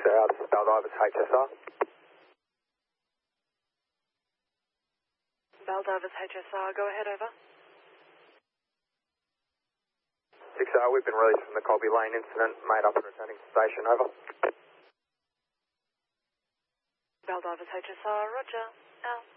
6R, this is Baldivis HSR. Baldivis HSR, go ahead, over. 6R, we've been released from the Colby Lane incident, made up and returning to station, over. Baldivis HSR, roger, out.